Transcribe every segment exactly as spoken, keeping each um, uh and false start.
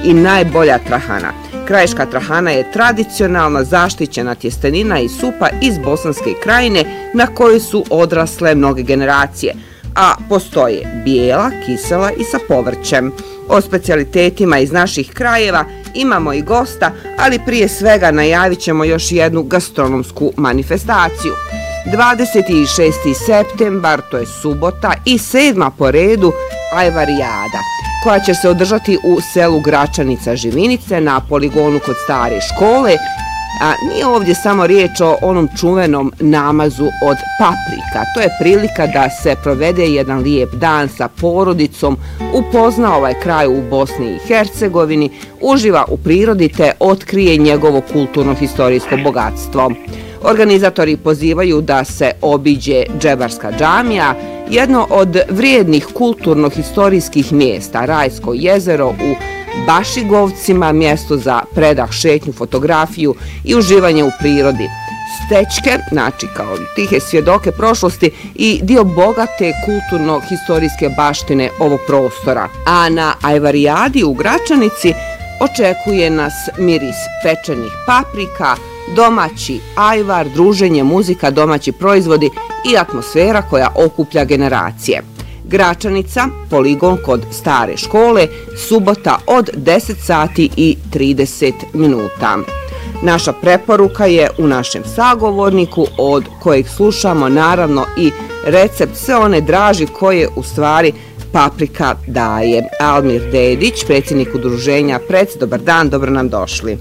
i najbolja trahana. Krajiška trahana je tradicionalna zaštićena tjestenina i supa iz Bosanske Krajine na kojoj su odrasle mnoge generacije, a postoje bijela, kisela i sa povrćem. O specijalitetima iz naših krajeva imamo i gosta, ali prije svega najavit ćemo još jednu gastronomsku manifestaciju. dvadeset šesti septembar, to je subota, i sedma po redu Ajvarijada, koja će se održati u selu Gračanica Živinice na poligonu kod stare škole. A nije ovdje samo riječ o onom čuvenom namazu od paprika. To je prilika da se provede jedan lijep dan sa porodicom, upozna ovaj kraj u Bosni i Hercegovini, uživa u prirodi te otkrije njegovo kulturno-historijsko bogatstvo. Organizatori pozivaju da se obiđe Džebarska džamija, jedno od vrijednih kulturno-historijskih mjesta, Rajsko jezero u Bašigovcima, mjesto za predah, šetnju, fotografiju i uživanje u prirodi. Stečke, znači kao tihe svjedoke prošlosti i dio bogate kulturno-historijske baštine ovog prostora. A na Ajvarijadi u Gračanici očekuje nas miris pečenih paprika, domaći ajvar, druženje, muzika, domaći proizvodi i atmosfera koja okuplja generacije. Gračanica, poligon kod stare škole, subota od deset sati i trideset minuta. Naša preporuka je u našem sagovorniku, od kojeg slušamo naravno i recept sve one draži koje u stvari paprika daje. Almir Dedić, predsjednik udruženja Prec, dobar dan, dobro nam došli.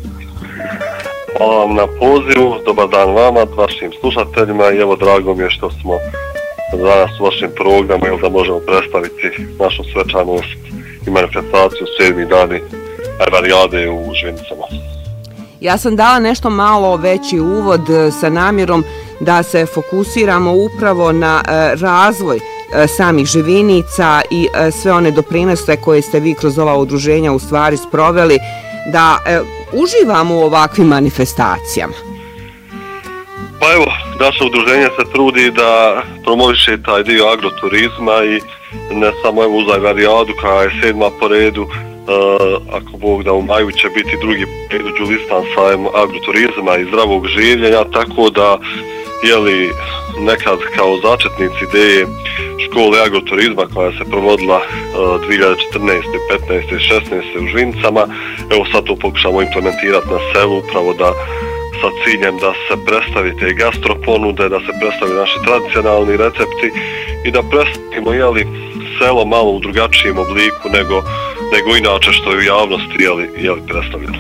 Hvala vam na pozivu, dobar dan vama, vašim slušateljima i evo drago mi je što smo danas u vašem programu da možemo predstaviti našu svečanost i manifestaciju sedmi dani Ajvarijade u Živinicama. Ja sam dala nešto malo veći uvod sa namjerom da se fokusiramo upravo na razvoj samih Živinica i sve one doprinose koje ste vi kroz ova udruženja u stvari sproveli, da uživamo u ovakvim manifestacijama. Pa evo, naše udruženje se trudi da promoviše taj dio agroturizma i ne samo evo uz Ajvarijadu koja je sedma po redu, uh, ako Bog da u maju će biti drugi po redu Đulistan sajem agroturizma i zdravog življenja, tako da jeli nekad kao začetnici ideje škole agroturizma koja se provodila uh, dvije hiljade četrnaeste, petnaeste i šesnaeste u Živinicama, evo sad to pokušamo implementirati na selu upravo da sa ciljem da se predstavi te gastroponude, da se predstavi naši tradicionalni recepti i da predstavimo jeli, selo malo u drugačijem obliku nego, nego inače što je u javnosti jeli, jeli predstavljeno.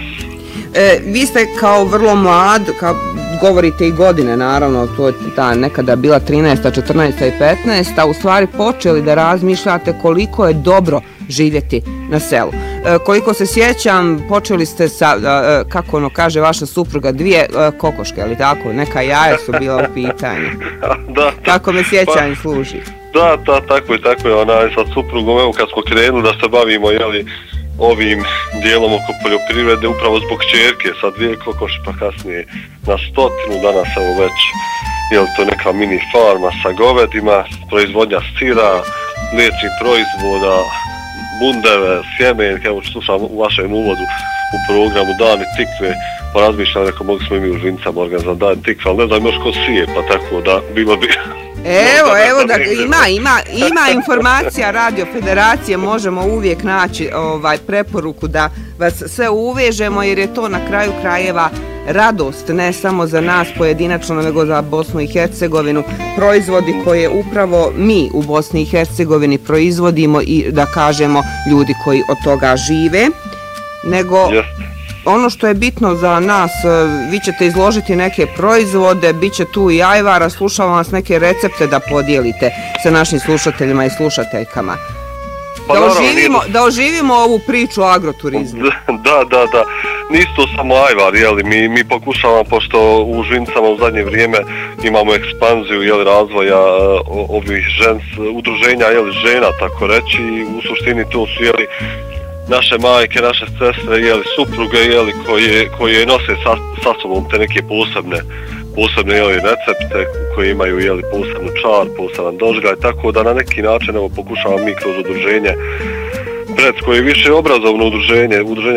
E, vi ste kao vrlo mlad, kao govorite i godine naravno, to je ta nekada bila trinaesta, četrnaesta i petnaesta, u stvari počeli da razmišljate koliko je dobro živjeti na selu. E, koliko se sjećam, počeli ste sa, e, kako ono kaže vaša supruga, dvije e, kokoške, ali tako, neka jaja su bila u pitanju. Da, kako me sjećanje pa, služi. Da, da, tako je, tako je, ona sa suprugom, evo kad smo krenuli da se bavimo, jeli, ovim dijelom oko poljoprivrede, upravo zbog čerke, sa dvije kokoši, pa kasnije na stotinu, danas evo već, jel to neka mini farma sa govedima, proizvodnja sira, mliječnih proizvoda, bundeve, sjemen, evo slušam u vašem uvodu u programu Dani tikve, pa razmišljam, rekao, mogli smo i mi u Živinicama organizati Dan tikve, ali ne znam još ko sije, pa tako da bilo bi... Evo, evo da ima, ima, ima informacija Radio Federacije, možemo uvijek naći ovaj preporuku da vas sve uvežemo, jer je to na kraju krajeva radost, ne samo za nas pojedinačno, nego za Bosnu i Hercegovinu, proizvodi koje upravo mi u Bosni i Hercegovini proizvodimo i da kažemo ljudi koji od toga žive, nego... Yes. Ono što je bitno za nas, vi ćete izložiti neke proizvode, bit će tu i ajvara, slušamo vas neke recepte da podijelite sa našim slušateljima i slušateljkama. Pa da, oživimo, da oživimo ovu priču o agroturizmu. Da, da, da. Nisu to samo ajvar, jeli, mi, mi pokušavamo, pošto u Živinicama u zadnje vrijeme imamo ekspanziju jeli, razvoja o, ovih žens, udruženja jeli, žena, tako reći, u suštini to su jeli, naše majke, naše sestre, jeli, supruge, jeli, koje, koje nose sa, sa sobom te neke posebne, posebne jeli, recepte koje imaju jeli, posebnu čar, poseban doživljaj, tako da na neki način evo, pokušavamo mi kroz udruženje Prec, koje je više obrazovno udruženje, udruženje